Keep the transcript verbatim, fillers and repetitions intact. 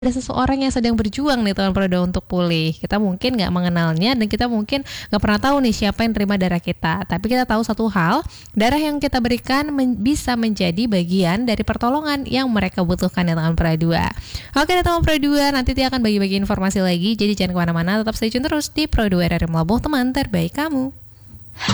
ada seseorang yang sedang berjuang nih teman Prodo untuk pulih. Kita mungkin nggak mengenalnya dan kita mungkin nggak pernah tahu nih siapa yang terima darah kita. Tapi kita tahu satu hal, darah yang kita berikan men- bisa menjadi bagian dari pertolongan yang mereka butuhkan ya teman Produa. Oke teman Produa, nanti dia akan bagi-bagi informasi lagi. Jadi jangan kemana-mana, tetap stay tune terus di Produa R R M Labuh, teman terbaik kamu.